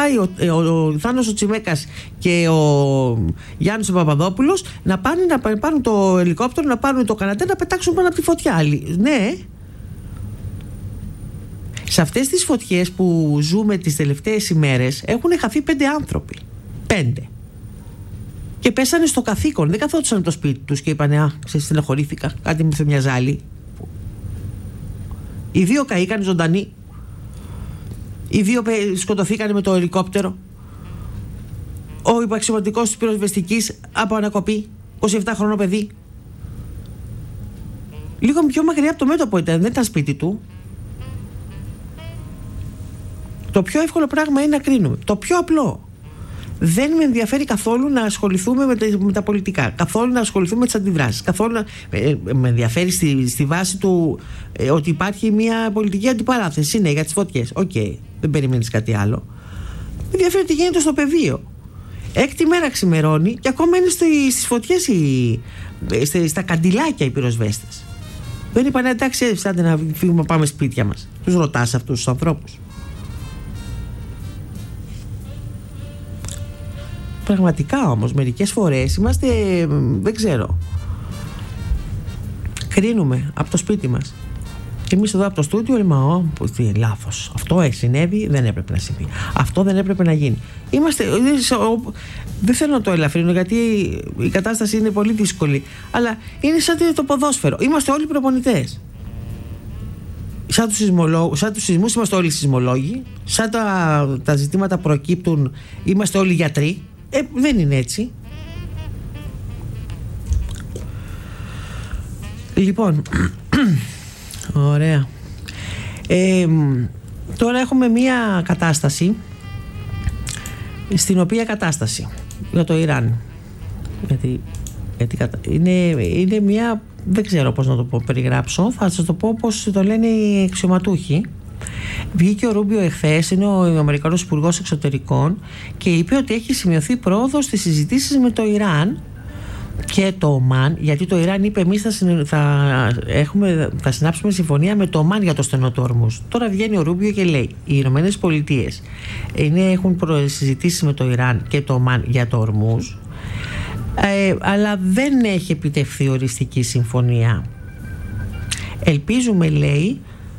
πάει ο Θάνος ο Τσιμέκας και ο Γιάννης ο Παπαδόπουλος να πάρουν το ελικόπτερο, να πάρουν το Καναντέ, να πετάξουν πάνω από τη φωτιά. Ναι. Σε αυτές τις φωτιές που ζούμε τις τελευταίες ημέρες έχουν χαθεί 5 άνθρωποι. 5. Και πέσανε στο καθήκον. Δεν καθόντουσαν από το σπίτι τους και είπανε στεναχωρήθηκα, κάτι μου μοιάζει άλλη. Οι 2 καήκαν ζωντανοί. Οι 2 σκοτωθήκανε με το ελικόπτερο. Ο υπαξιωματικός της πυροσβεστικής από ανακοπή, 27χρονο παιδί. Λίγο πιο μακριά από το μέτωπο ήταν, δεν ήταν σπίτι του. Το πιο εύκολο πράγμα είναι να κρίνουμε. Το πιο απλό. Δεν με ενδιαφέρει καθόλου να ασχοληθούμε με τα πολιτικά. Καθόλου να ασχοληθούμε με τις αντιδράσεις. Καθόλου με ενδιαφέρει στη βάση του ότι υπάρχει μια πολιτική αντιπαράθεση. Είναι για τις φωτιές. Οκ. Δεν περιμένεις κάτι άλλο. Με ενδιαφέρει τι γίνεται στο πεδίο. 6η μέρα ξημερώνει και ακόμα είναι στις φωτιές στα καντιλάκια οι πυροσβέστες. Δεν είπανε εντάξει, άντε να φύγουμε να πάμε σπίτια μας. Τους ρωτάς αυτούς τους ανθρώπους? Πραγματικά όμως μερικές φορές είμαστε, δεν ξέρω, κρίνουμε από το σπίτι μας. Και εμείς εδώ από το στούντιο λέμε λάθος, αυτό συνέβη, δεν έπρεπε να συμβεί, αυτό δεν έπρεπε να γίνει. Δεν θέλω να το ελαφρύνω γιατί η κατάσταση είναι πολύ δύσκολη, αλλά είναι σαν το ποδόσφαιρο, είμαστε όλοι προπονητές. Σαν τους σεισμούς είμαστε όλοι σεισμολόγοι, σαν τα ζητήματα προκύπτουν είμαστε όλοι γιατροί. Δεν είναι έτσι. Λοιπόν, ωραία. Τώρα έχουμε μία κατάσταση, στην οποία κατάσταση για το Ιράν. Γιατί είναι μία, δεν ξέρω πώς να το περιγράψω, θα σας το πω πώς το λένε οι αξιωματούχοι. Βγήκε ο Ρούμπιο εχθές, είναι ο Αμερικανός Υπουργός Εξωτερικών, και είπε ότι έχει σημειωθεί πρόοδος στις συζητήσεις με το Ιράν και το Ομάν, γιατί το Ιράν είπε εμείς θα συνάψουμε συμφωνία με το Ομάν για το στενό του Ορμούζ. Τώρα βγαίνει ο Ρούμπιο και λέει οι Ηνωμένες Πολιτείες έχουν συζητήσεις με το Ιράν και το Ομάν για το Ορμούζ, αλλά δεν έχει επιτευχθεί οριστική συμφωνία. Ελπίζουμε, λέει,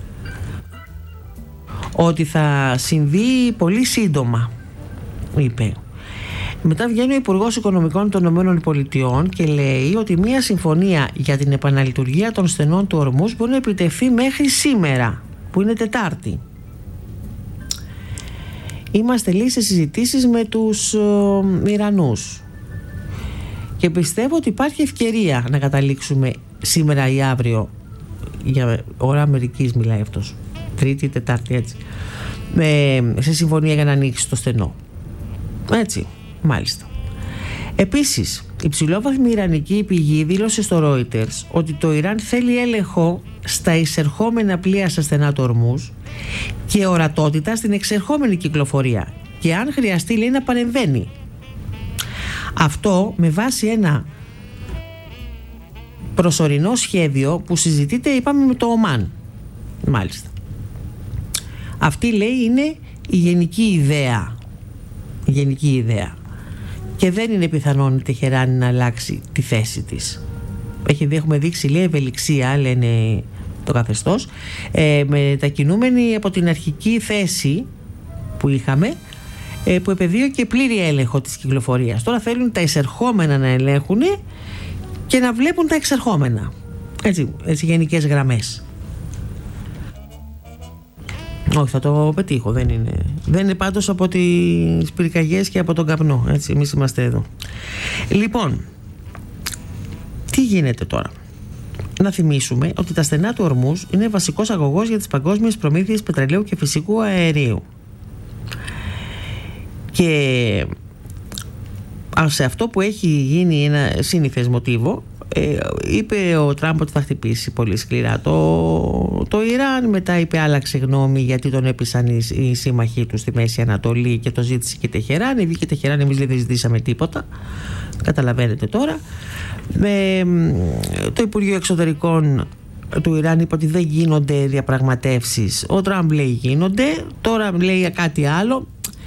ότι θα συμβεί πολύ σύντομα, είπε. Μετά βγαίνει ο Υπουργός Οικονομικών των ΗΠΑ και λέει ότι μια συμφωνία για την επαναλειτουργία των στενών του Ορμούζ μπορεί να επιτευχθεί μέχρι σήμερα, που είναι Τετάρτη. Είμαστε, λέει, σε συζητήσεις με τους Ιρανούς και πιστεύω ότι υπάρχει ευκαιρία να καταλήξουμε σήμερα ή αύριο, για ώρα Αμερικής μιλάει αυτός, Τρίτη, Τετάρτη, έτσι, σε συμφωνία για να ανοίξει το στενό. Έτσι, μάλιστα. Επίσης, η ψηλόβαθμη ιρανική πηγή δήλωσε στο Reuters ότι το Ιράν θέλει έλεγχο στα εισερχόμενα πλοία στα στενά του Ορμούζ και ορατότητα στην εξερχόμενη κυκλοφορία, και αν χρειαστεί, λέει, να παρεμβαίνει. Αυτό με βάση ένα προσωρινό σχέδιο που συζητείται, είπαμε, με το Ομάν. Μάλιστα. Αυτή, λέει, είναι η γενική ιδέα. Και δεν είναι πιθανόν η Τεχεράνη να αλλάξει τη θέση της. Έχουμε δείξει, λέει, ευελιξία, λένε το καθεστώς, μετακινούμενη από την αρχική θέση που είχαμε, που επεδίωκε πλήρη έλεγχο της κυκλοφορίας. Τώρα θέλουν τα εισερχόμενα να ελέγχουν και να βλέπουν τα εξερχόμενα. Έτσι γενικές γραμμές. Όχι, θα το πετύχω. Δεν είναι πάντως από τις πυρκαγιές και από τον καπνό. Έτσι, εμείς είμαστε εδώ. Λοιπόν, τι γίνεται τώρα? Να θυμίσουμε ότι τα στενά του Ορμούζ είναι βασικός αγωγός για τις παγκόσμιες προμήθειες πετρελαίου και φυσικού αερίου. Και σε αυτό που έχει γίνει ένα σύνηθες μοτίβο, είπε ο Τραμπ ότι θα χτυπήσει πολύ σκληρά το Ιράν. Μετά είπε άλλαξε γνώμη γιατί τον έπεισαν οι σύμμαχοί του στη Μέση Ανατολή και το ζήτησε και η Τεχεράνη. Βγήκε η Τεχεράνη, εμείς δεν ζητήσαμε τίποτα. Καταλαβαίνετε τώρα. Το Υπουργείο Εξωτερικών του Ιράν είπε ότι δεν γίνονται διαπραγματεύσεις. Ο Τραμπ λέει γίνονται. Τώρα λέει κάτι άλλο.